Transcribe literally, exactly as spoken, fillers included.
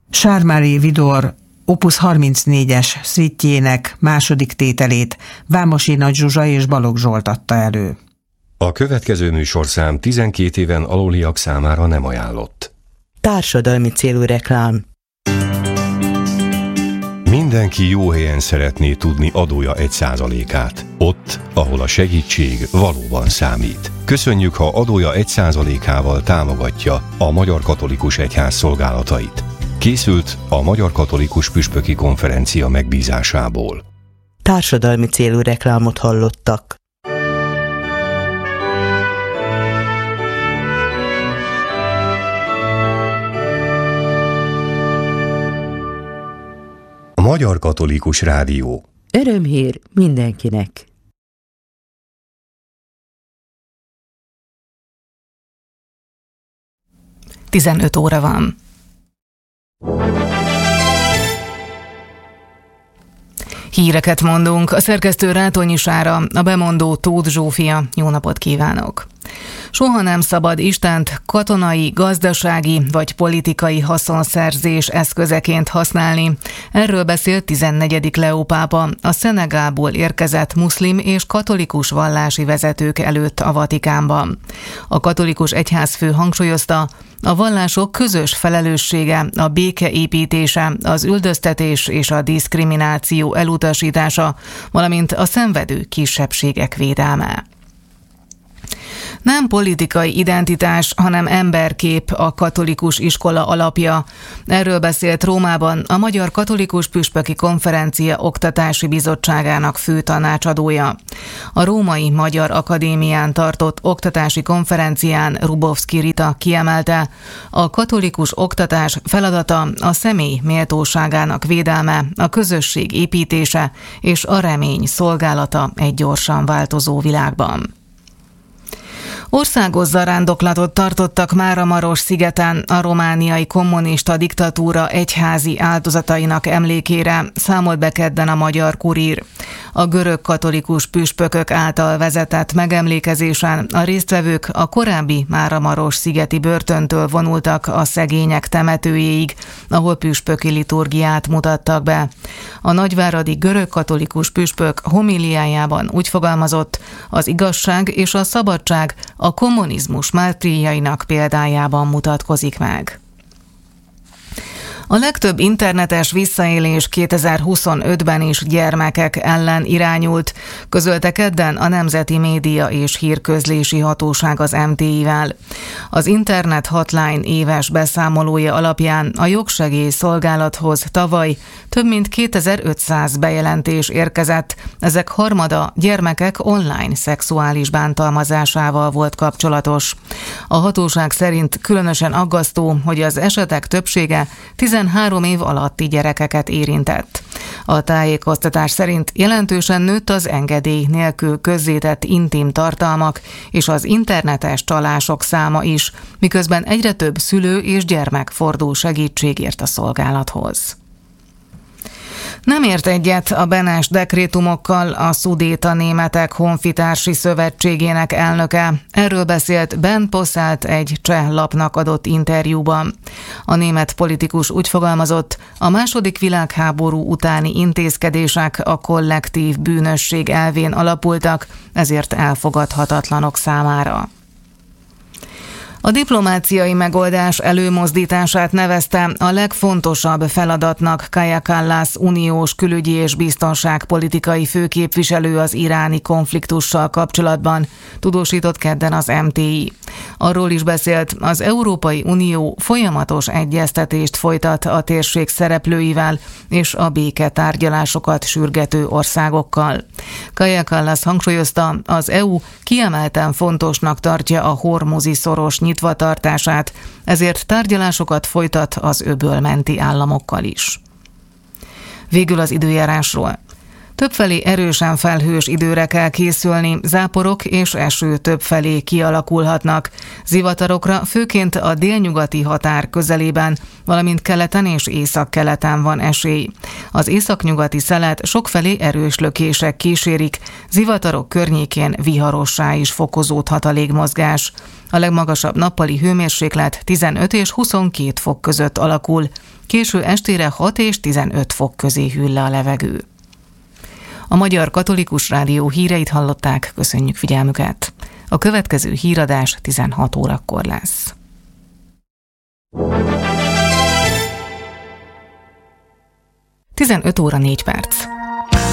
Charles-Marie Widor Opus harmincnégyes szvittjének második tételét Vámosi Nagy Zsuzsa és Balogh Zsolt adta elő. A következő műsorszám tizenkét éven aluliak számára nem ajánlott. Társadalmi célú reklám. Mindenki jó helyen szeretné tudni adója egy százalékát. Ott, ahol a segítség valóban számít. Köszönjük, ha adója egy százalékával támogatja a Magyar Katolikus Egyház szolgálatait. Készült a Magyar Katolikus Püspöki Konferencia megbízásából. Társadalmi célú reklámot hallottak. A Magyar Katolikus Rádió. Örömhír mindenkinek! tizenöt óra van. Híreket mondunk, a szerkesztő Rátonyi Sára, a bemondó Tóth Zsófia. Jó napot kívánok! Soha nem szabad Istent katonai, gazdasági vagy politikai haszonszerzés eszközeként használni. Erről beszélt tizennegyedik Leó pápa a Szenegálból érkezett muszlim és katolikus vallási vezetők előtt a Vatikánban. A katolikus egyházfő hangsúlyozta, a vallások közös felelőssége a béke építése, az üldöztetés és a diszkrimináció elutasítása, valamint a szenvedő kisebbségek védelme. Nem politikai identitás, hanem emberkép a katolikus iskola alapja. Erről beszélt Rómában a Magyar Katolikus Püspöki Konferencia Oktatási Bizottságának főtanácsadója. A Római Magyar Akadémián tartott oktatási konferencián Rubovszki Rita kiemelte, a katolikus oktatás feladata a személy méltóságának védelme, a közösség építése és a remény szolgálata egy gyorsan változó világban. Országos zarándoklatot tartottak Máramaros-szigeten a romániai kommunista diktatúra egyházi áldozatainak emlékére, számolt be kedden a Magyar Kurír. A görög katolikus püspökök által vezetett megemlékezésen a résztvevők a korábbi Máramaros-szigeti börtöntől vonultak a szegények temetőjéig, ahol püspöki liturgiát mutattak be. A nagyváradi görög katolikus püspök homiliájában úgy fogalmazott, az igazság és a szabadság a kommunizmus mártírjainak példájában mutatkozik meg. A legtöbb internetes visszaélés kétezer-huszonötben is gyermekek ellen irányult, közölte kedden a Nemzeti Média és Hírközlési Hatóság az em té i-vel. Az Internet Hotline éves beszámolója alapján a jogsegély szolgálathoz tavaly több mint kétezer-ötszáz bejelentés érkezett, ezek harmada gyermekek online szexuális bántalmazásával volt kapcsolatos. A hatóság szerint különösen aggasztó, hogy az esetek többsége tizenhárom év alatti gyerekeket érintett. A tájékoztatás szerint jelentősen nőtt az engedély nélkül közzétett intim tartalmak és az internetes csalások száma is, miközben egyre több szülő és gyermek fordul segítségért a szolgálathoz. Nem ért egyet a Benes dekrétumokkal a Szudéta Németek Honfitársi Szövetségének elnöke. Erről beszélt Ben Posselt egy cseh lapnak adott interjúban. A német politikus úgy fogalmazott, a második világháború utáni intézkedések a kollektív bűnösség elvén alapultak, ezért elfogadhatatlanok számára. A diplomáciai megoldás előmozdítását nevezte a legfontosabb feladatnak Kaja Kallas uniós külügyi és biztonságpolitikai főképviselő az iráni konfliktussal kapcsolatban, tudósított kedden az em té i. Arról is beszélt, az Európai Unió folyamatos egyeztetést folytat a térség szereplőivel és a béketárgyalásokat sürgető országokkal. Kaja Kallas hangsúlyozta, az é u kiemelten fontosnak tartja a hormuzi szoros nyitvatartását, ezért tárgyalásokat folytat az öbölmenti államokkal is. Végül az időjárásról. Többfelé erősen felhős időre kell készülni, záporok és eső többfelé kialakulhatnak. Zivatarokra főként a délnyugati határ közelében, valamint keleten és északkeleten van esély. Az északnyugati szelet sokfelé erős lökések kísérik, zivatarok környékén viharossá is fokozódhat a légmozgás. A legmagasabb nappali hőmérséklet tizenöt és huszonkét fok között alakul, késő estére hat és tizenöt fok közé hűl le a levegő. A Magyar Katolikus Rádió híreit hallották, köszönjük figyelmüket. A következő híradás tizenhat órakor lesz. tizenöt óra négy perc.